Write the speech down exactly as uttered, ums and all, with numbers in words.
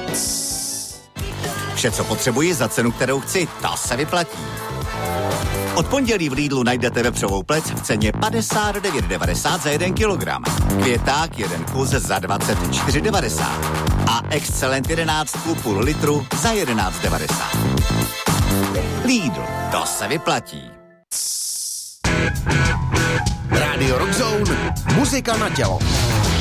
Vše, co potřebuji za cenu, kterou chci, to se vyplatí. Od pondělí v Lidlu najdete vepřovou plec v ceně padesát devět devadesát za jeden kilogram. Květák jeden kus za dvacet čtyři devadesát. A Excellent jedenáct půl litru za jedenáct devadesát. Lidl, to se vyplatí. Radio Rock Zone, muzika na tělo.